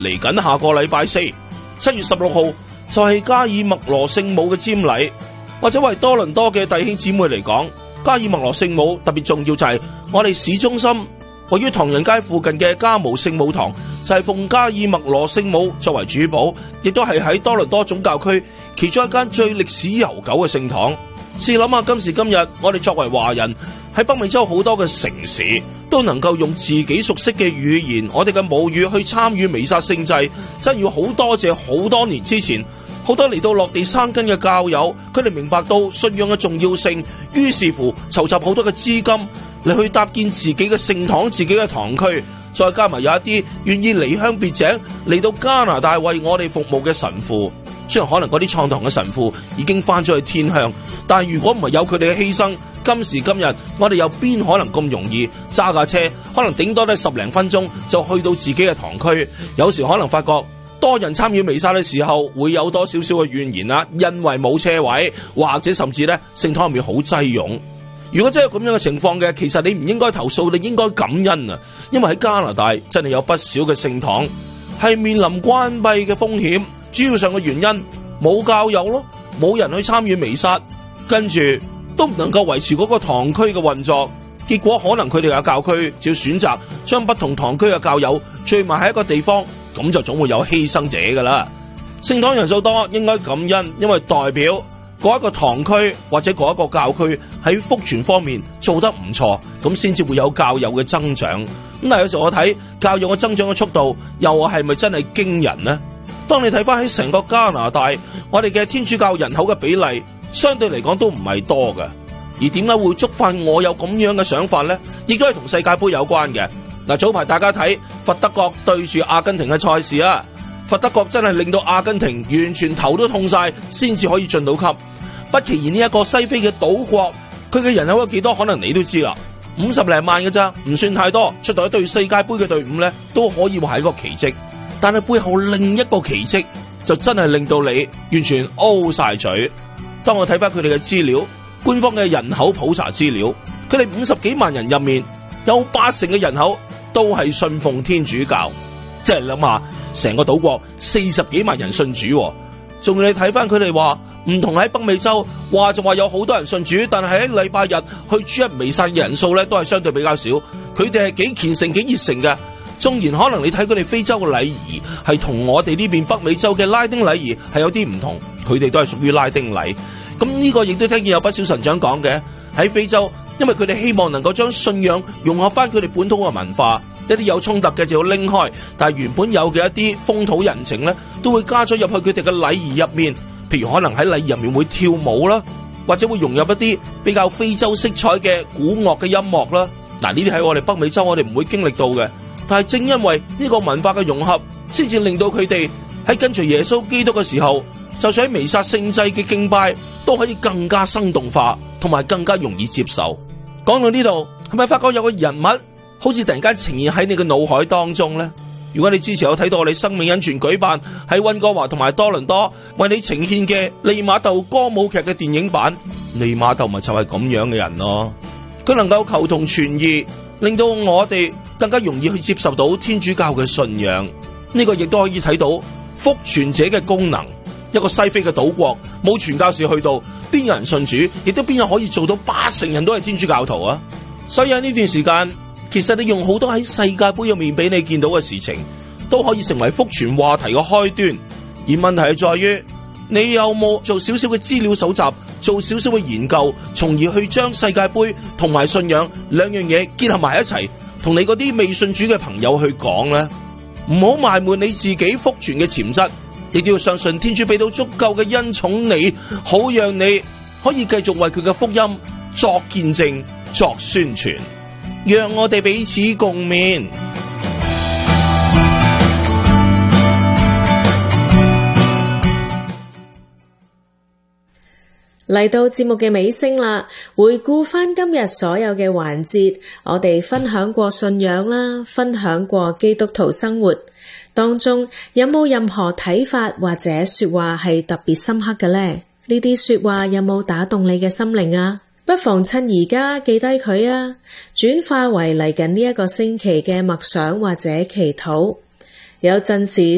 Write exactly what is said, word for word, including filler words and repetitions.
嚟緊下個禮拜四，七月十六號就係加爾默羅聖母嘅瞻禮，或者為多倫多嘅弟兄姊妹嚟講，加爾默羅聖母特別重要就係我哋市中心位於唐人街附近嘅嘉模聖母堂，就係奉加爾默羅聖母作為主保，亦都係喺多倫多總教區其中一間最歷史悠久嘅聖堂。試諗下今時今日，我哋作為華人喺北美洲好多嘅城市都能夠用自己熟悉嘅語言，我哋嘅母語去參與彌撒聖祭，真要好多謝好多年之前好多嚟到落地生根嘅教友，佢哋明白到信仰嘅重要性，於是乎籌集好多嘅資金嚟去搭建自己嘅聖堂、自己嘅堂區，再加埋有一啲願意離鄉別井嚟到加拿大為我哋服務嘅神父。雖然可能嗰啲創堂嘅神父已經翻咗去天鄉，但係如果唔係有佢哋嘅犧牲，今時今日我哋又邊可能咁容易揸架車，可能頂多都係十零分鐘就去到自己嘅堂區。有時可能發覺多人參與彌撒嘅時候會有多少少嘅怨言啦，因為冇車位，或者甚至咧聖堂入面好擠擁。如果真係咁樣嘅情況嘅，其實你唔應該投訴，你應該感恩啊！因為喺加拿大真係有不少嘅聖堂係面臨關閉嘅風險。主要上嘅原因冇教友咯，冇人去參與彌撒，跟住都唔能夠維持嗰個堂區嘅運作，結果可能佢哋嘅教區就要選擇將不同堂區嘅教友聚埋喺一個地方，咁就總會有犧牲者噶啦。聖堂人數多應該感恩，因為代表嗰一個堂區或者嗰一個教區喺福傳方面做得唔錯，咁先至會有教友嘅增長。咁但係有時候我睇教友嘅增長嘅速度，又係咪真係驚人呢？當你睇翻喺成個加拿大，我哋嘅天主教人口嘅比例相對嚟講都唔係多嘅，而點解會觸發我有咁樣嘅想法呢？亦都係同世界盃有關嘅。嗱，早排大家睇佛德國對住阿根廷嘅賽事啊，佛德國真係令到阿根廷完全頭都痛晒，先至可以進到級。不其然呢一個西非嘅島國，佢嘅人口有幾多？可能你都知啦，五十零萬嘅咋，唔算太多。出到一隊世界盃嘅隊伍呢，都可以話係一個奇蹟。但係背後另一個奇蹟就真係令到你完全 O 晒嘴。當我睇翻佢哋嘅資料，官方嘅人口普查資料，佢哋五十幾萬人入面有八成嘅人口都係信奉天主教，即係諗下成個島國四十幾萬人信主。仲要你睇翻佢哋話唔同喺北美洲，話就話有好多人信主，但係喺禮拜日去主日彌撒嘅人數咧都係相對比較少。佢哋係幾虔誠幾熱誠嘅。縱然可能你睇佢哋非洲嘅禮儀係同我哋呢邊北美洲嘅拉丁禮儀係有啲唔同，佢哋都係屬於拉丁禮。咁呢個亦都聽見有不少神長講嘅，喺非洲，因為佢哋希望能夠將信仰融合翻佢哋本土嘅文化，一啲有衝突嘅就要拎開，但係原本有嘅一啲風土人情咧，都會加咗入去佢哋嘅禮儀入面。譬如可能喺禮儀入面會跳舞啦，或者會融入一啲比較非洲色彩嘅古樂嘅音樂啦。嗱，呢啲喺我哋北美洲我哋唔會經歷到嘅。但係正因為呢個文化嘅融合，先至令到佢哋喺跟隨耶穌基督嘅時候，就算喺彌撒聖祭嘅敬拜都可以更加生動化，同埋更加容易接受。講到呢度，係咪發覺有個人物好似突然間呈現喺你嘅腦海當中呢？如果你之前有睇到我哋生命恩泉舉辦喺溫哥華同埋多倫多為你呈現嘅利瑪竇歌舞劇嘅電影版，利瑪竇咪就係咁樣嘅人咯。佢能夠求同存異，令到我哋更加容易去接受到天主教嘅信仰。呢個亦都可以睇到福傳者嘅功能。一個西非嘅島國冇傳教士去到，邊有人信主，亦都邊有可以做到八成人都係天主教徒啊？所以喺呢段時間，其實你用好多喺世界盃入面俾你見到嘅事情，都可以成為福傳話題嘅開端。而問題係在於，你有冇做少少嘅資料搜集，做少少嘅研究，從而去將世界盃同埋信仰兩樣嘢結合埋一齊，同你嗰啲未信主嘅朋友去講呢？唔好埋沒你自己福傳嘅潛質，亦都要相信天主俾到足夠嘅恩寵你，好讓你可以繼續為佢嘅福音作見證、作宣傳。讓我哋彼此共勉。 嚟到節目嘅尾聲啦，回顧翻今日所有嘅環節，我哋分享過信仰啦，分享過基督徒生活，當中有冇任何睇法或者說話係特別深刻嘅呢？呢啲說話有冇打動你嘅心靈啊？不妨趁而家記低佢啊，轉化為嚟緊呢一個星期嘅默想或者祈禱。有陣時